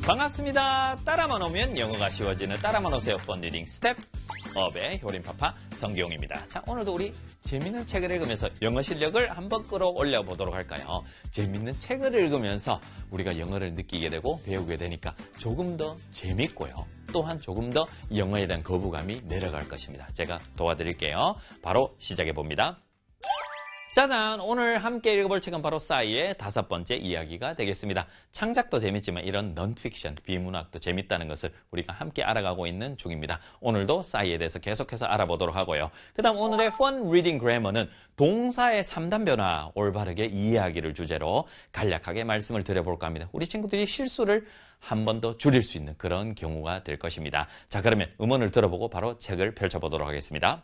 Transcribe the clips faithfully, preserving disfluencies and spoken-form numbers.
반갑습니다. 따라만 오면 영어가 쉬워지는 따라만 오세요. 펀리딩 스텝업의 효린파파 성기용입니다. 자, 오늘도 우리 재밌는 책을 읽으면서 영어 실력을 한번 끌어올려 보도록 할까요? 재밌는 책을 읽으면서 우리가 영어를 느끼게 되고 배우게 되니까 조금 더 재밌고요. 또한 조금 더 영어에 대한 거부감이 내려갈 것입니다. 제가 도와드릴게요. 바로 시작해 봅니다. 짜잔! 오늘 함께 읽어볼 책은 바로 싸이의 다섯 번째 이야기가 되겠습니다. 창작도 재밌지만 이런 넌픽션, 비문학도 재밌다는 것을 우리가 함께 알아가고 있는 중입니다. 오늘도 싸이에 대해서 계속해서 알아보도록 하고요. 그 다음 오늘의 Fun Reading Grammar는 동사의 삼 단 변화, 올바르게 이해하기를 주제로 간략하게 말씀을 드려볼까 합니다. 우리 친구들이 실수를 한 번 더 줄일 수 있는 그런 경우가 될 것입니다. 자, 그러면 음원을 들어보고 바로 책을 펼쳐보도록 하겠습니다.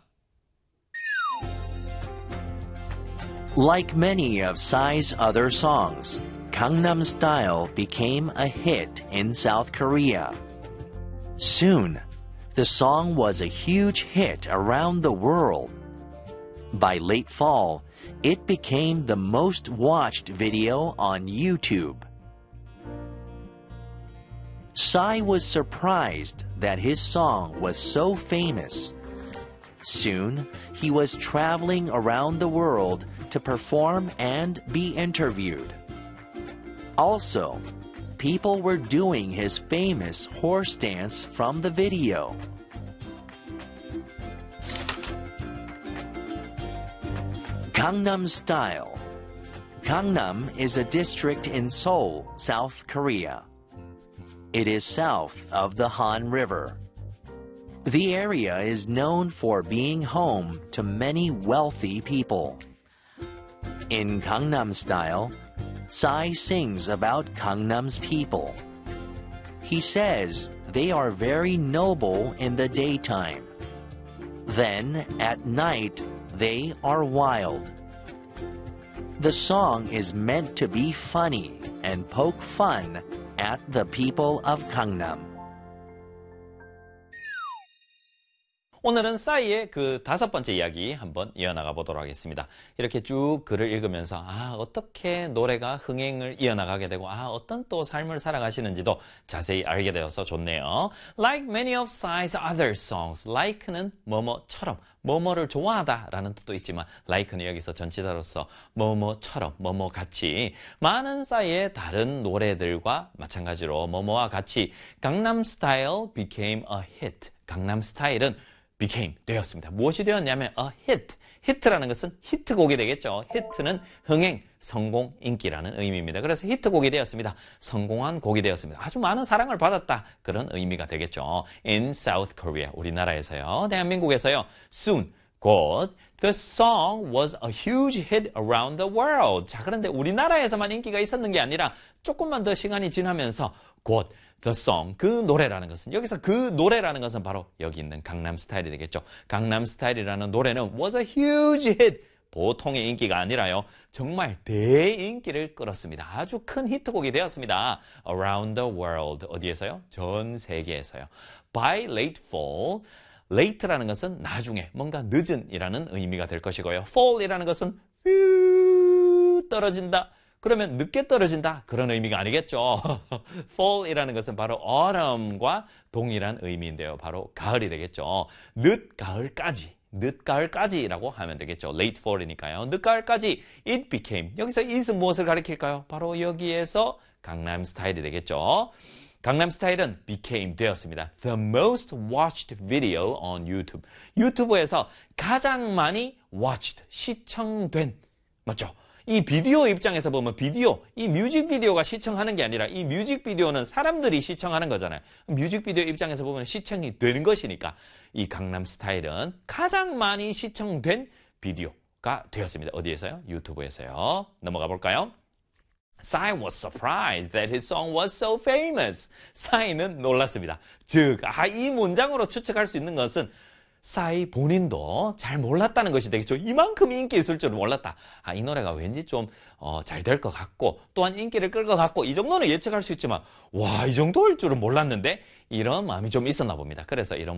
Like many of Psy's other songs, Gangnam Style became a hit in South Korea. Soon, the song was a huge hit around the world. By late fall, it became the most watched video on YouTube. Psy was surprised that his song was so famous. Soon, he was traveling around the world to perform and be interviewed. Also, people were doing his famous horse dance from the video. Gangnam Style. Gangnam is a district in Seoul, South Korea. It is south of the Han River. The area is known for being home to many wealthy people. In Gangnam Style, Psy sings about Gangnam's people. He says they are very noble in the daytime. Then, at night, they are wild. The song is meant to be funny and poke fun at the people of Gangnam. 오늘은 싸이의 그 다섯 번째 이야기 한번 이어나가 보도록 하겠습니다. 이렇게 쭉 글을 읽으면서 아 어떻게 노래가 흥행을 이어나가게 되고 아 어떤 또 삶을 살아가시는지도 자세히 알게 되어서 좋네요. Like many of Psy's other songs. Like는 뭐뭐처럼 뭐뭐를 좋아하다 라는 뜻도 있지만 like는 여기서 전치사로서 뭐뭐처럼 뭐뭐같이 많은 싸이의 다른 노래들과 마찬가지로 뭐뭐와 같이 강남 스타일 became a hit. 강남 스타일은 became 되었습니다. 무엇이 되었냐면 a hit. 히트라는 것은 히트곡이 되겠죠. 히트는 흥행, 성공, 인기라는 의미입니다. 그래서 히트곡이 되었습니다. 성공한 곡이 되었습니다. 아주 많은 사랑을 받았다. 그런 의미가 되겠죠. In South Korea, 우리나라에서요. 대한민국에서요. Soon, 곧 The song was a huge hit around the world. 자, 그런데 우리나라에서만 인기가 있었는 게 아니라 조금만 더 시간이 지나면서 곧 The song, 그 노래라는 것은 여기서 그 노래라는 것은 바로 여기 있는 강남 스타일이 되겠죠. 강남 스타일이라는 노래는 was a huge hit. 보통의 인기가 아니라요. 정말 대인기를 끌었습니다. 아주 큰 히트곡이 되었습니다. Around the world. 어디에서요? 전 세계에서요. By late fall. late라는 것은 나중에, 뭔가 늦은이라는 의미가 될 것이고요. fall이라는 것은 떨어진다. 그러면 늦게 떨어진다 그런 의미가 아니겠죠. fall이라는 것은 바로 autumn과 동일한 의미인데요. 바로 가을이 되겠죠. 늦가을까지, 늦가을까지라고 하면 되겠죠. late fall이니까요. 늦가을까지 it became. 여기서 it은 무엇을 가리킬까요? 바로 여기에서 강남 스타일이 되겠죠. 강남 스타일은 became 되었습니다. The most watched video on YouTube. 유튜브에서 가장 많이 watched, 시청된, 맞죠? 이 비디오 입장에서 보면 비디오, 이 뮤직비디오가 시청하는 게 아니라 이 뮤직비디오는 사람들이 시청하는 거잖아요. 뮤직비디오 입장에서 보면 시청이 되는 것이니까 이 강남 스타일은 가장 많이 시청된 비디오가 되었습니다. 어디에서요? 유튜브에서요. 넘어가 볼까요? Psy was surprised that his song was so famous. 싸이는 놀랐습니다. 즉, 아, 이 문장으로 추측할 수 있는 것은 싸이 본인도 잘 몰랐다는 것이 되겠죠. 이만큼 인기 있을 줄은 몰랐다. 아, 이 노래가 왠지 좀 어, 잘 될 것 같고 또한 인기를 끌 것 같고 이 정도는 예측할 수 있지만 와, 이 정도일 줄은 몰랐는데 이런 마음이 좀 있었나 봅니다. 그래서 이런